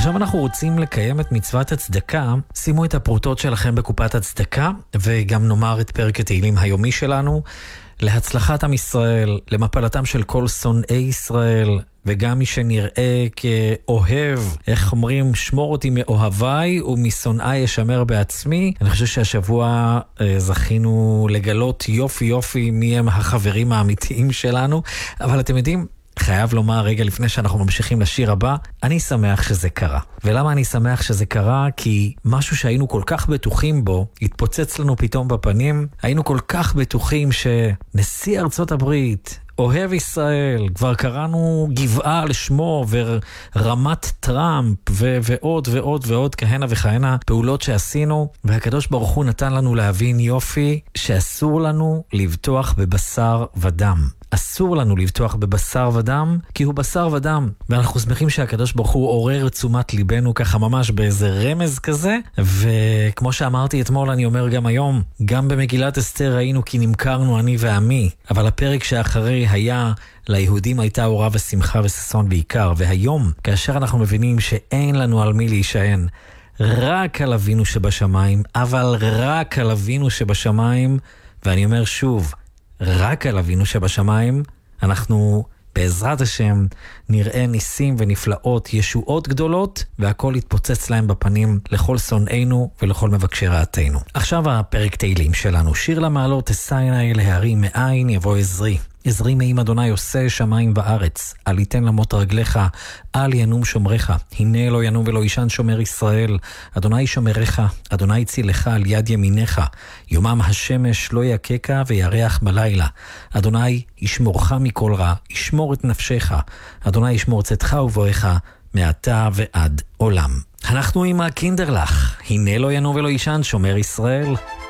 עכשיו אנחנו רוצים לקיים את מצוות הצדקה. שימו את הפרוטות שלכם בקופת הצדקה, וגם נאמר את פרק התהילים היומי שלנו, להצלחת עם ישראל, למפלתם של כל שונאי ישראל, וגם מי שנראה כאוהב, איך אומרים, שמור אותי מאוהביי ומשונאי ישמר בעצמי. אני חושב שהשבוע זכינו לגלות יופי מי הם החברים האמיתיים שלנו, אבל אתם יודעים, חייב לומר רגע לפני שאנחנו ממשיכים לשיר הבא, אני שמח שזה קרה. ולמה אני שמח שזה קרה? כי משהו שהיינו כל כך בטוחים בו, התפוצץ לנו פתאום בפנים. היינו כל כך בטוחים שנשיא ארצות הברית, אוהב ישראל, כבר קראנו גבעה על שמו ורמת טראמפ ועוד כהנה וכהנה פעולות שעשינו, והקדוש ברוך הוא נתן לנו להבין יופי שאסור לנו לבטוח בבשר ודם. אסור לנו לבטוח בבשר ודם, כי הוא בשר ודם. ואנחנו שמחים שהקדוש ברוך הוא עורר תשומת ליבנו ככה ממש באיזה רמז כזה. וכמו שאמרתי אתמול, אני אומר גם היום, גם במגילת אסתר ראינו כי נמכרנו אני ועמי. אבל הפרק שאחרי היה, ליהודים הייתה אורה ושמחה וששון בעיקר. והיום, כאשר אנחנו מבינים שאין לנו על מי להישען, רק על אבינו שבשמיים, אבל רק על אבינו שבשמיים, ואני אומר שוב, רק על אבינו שבשמיים, אנחנו בעזרת השם נראה ניסים ונפלאות, ישועות גדולות, והכל יתפוצץ להם בפנים לכל שונאינו ולכל מבקשי רעתנו. עכשיו הפרק תהילים שלנו, שיר למעלות אשאנה להרים מאין יבוא עזרי. עזרי מעם אדוני עושה שמיים וארץ, אל יתן למות רגליך, אל ינום שומרך, הנה לא ינום ולא ישן שומר ישראל, אדוני שומרך, אדוני צילך על יד ימינך, יומם השמש לא יקקה וירח בלילה, אדוני ישמורך מכל רע, ישמור את נפשך, אדוני ישמור צאתך ובואך, מעתה ועד עולם. אנחנו עם הקינדרלך, הנה לא ינום ולא ישן שומר ישראל.